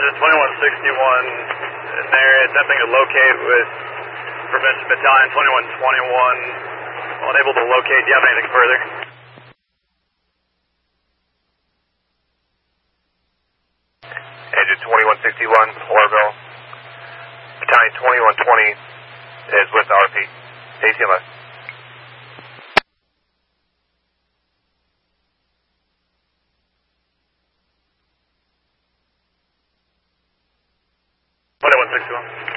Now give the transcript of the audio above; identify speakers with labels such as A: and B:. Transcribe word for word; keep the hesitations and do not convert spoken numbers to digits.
A: Agent twenty-one sixty-one, they're attempting to locate with Prevention Battalion twenty-one twenty-one. Unable to locate. Do you have anything further?
B: Agent twenty-one sixty-one, Orville. Battalion twenty-one twenty is with R P. A C M S.
A: twenty-one sixty-one.